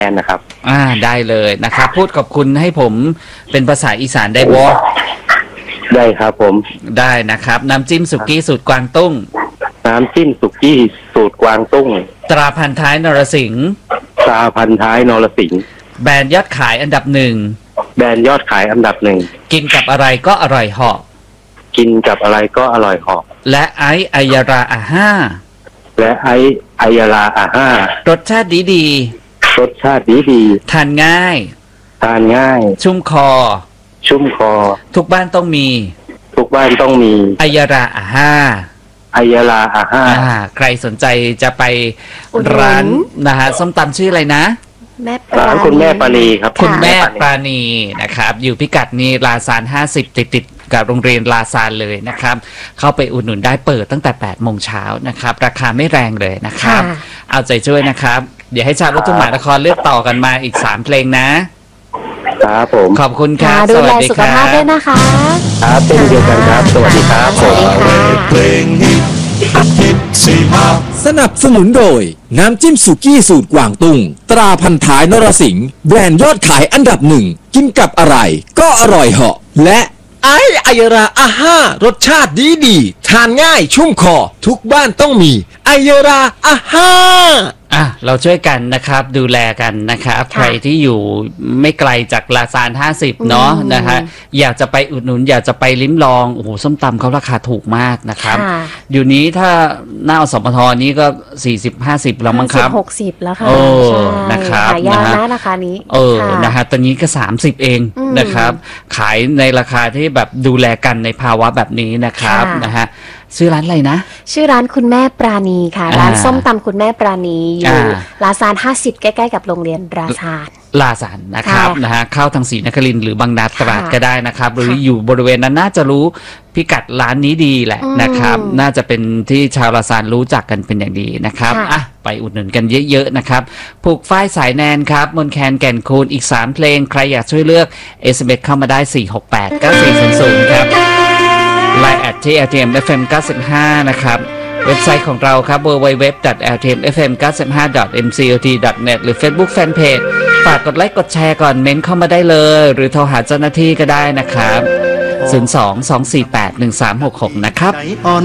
นนะครับได้เลยนะครับพูดขอบคุณให้ผมเป็นภาษาอีสานได้บ่ได้ครับผมได้นะครับน้ำจิ้มสุกี้สูตรกวางตุ้งน้ำจิ้มสุกี้สูตรกวางตุ้งตราพันท้ายนรสิงห์ตราพันท้ายนรสิงห์แบรนด์ยอดขายอันดับ1 แบรนด์ยอดขายอันดับ1 กินกับอะไรก็อร่อยเหาะกินกับอะไรก็อร่อยเหาะและไอายาราอาห้าและไอายาราอาห้ารสชาติดีรสชาติดีทานง่ายชุ่มคอทุกบ้านต้องมีไอยาราอาห้าไอยาราอาห้าใครสนใจจะไปร้านนะฮะส้มตำชื่ออะไรนะร้านคุณแม่ปานีครับคุณแม่ปานีนะครับอยู่พิกัดนี้ลาซาน50ติดกับโรงเรียนลาซานเลยนะครับเข้าไปอุดหนุนได้เปิดตั้งแต่8 โมงเช้านะครับราคาไม่แรงเลยนะครับเอาใจช่วยนะครับเดี๋ยวให้ชาวลูกทุ่งมหานครเลือกต่อกันมาอีก3 เพลงนะครับผมขอบคุณครับดูแลสุขภาพด้วยนะคะครับเป็นเดียวกันครับสวัสดีครับเพลงฮิตสีมาสนับสนุนโดยน้ำจิ้มสุกี้สูตรกวางตุ้งตราพันท้ายนรสิงห์แบรนด์ยอดขายอันดับ1กินกับอะไรก็อร่อยเหาะและไอายาราอาห้ารสชาติดีทานง่ายชุ่มคอทุกบ้านต้องมีไอยาราอาห้าเราช่วยกันนะครับดูแลกันนะครับใครที่อยู่ไม่ไกลจากลาซาน50เนาะนะฮะอยากจะไปอุดหนุนอยากจะไปลิ้มลองโอ้โหส้มตำเขาราคาถูกมากนะครับอยู่นี้ถ้าหน้าอสมทนี้ก็40-50แล้วมั้งครับ 60แล้วค่ะนะครับนะราคานี้นะฮะตอนนี้ก็30เองนะครับขายในราคาที่แบบดูแลกันในภาวะแบบนี้นะครับนะฮะชื่อร้านอะไรนะชื่อร้านคุณแม่ปราณีค่ะร้านส้มตำคุณแม่ปราณีอยู่ลาซาน50ใกล้ๆกับโรงเรียนลาซานนะครับนะฮะเข้าทางศรีนครินทร์หรือบางนาตราดก็ได้นะครับหรืออยู่บริเวณนั้นน่าจะรู้พิกัดร้านนี้ดีแหละนะครับน่าจะเป็นที่ชาวลาซานรู้จักกันเป็นอย่างดีนะครับไปอุดหนุนกันเยอะๆนะครับผูกฝ้ายสายแนนครับมนแคนแก่นคูณอีก3 เพลงใครอยากช่วยเลือก SMS เข้ามาได้4689400ครับไลน์แอดที่ LTM FM 95นะครับเว็บไซต์ของเราครับ www.ltmfm95.mcot.net หรือ Facebook Fanpage ฝากกดไลค์กดแชร์ก่อนเม้นเข้ามาได้เลยหรือโทรหาเจ้าหน้าที่ก็ได้นะครับ02-248-1366นะครับ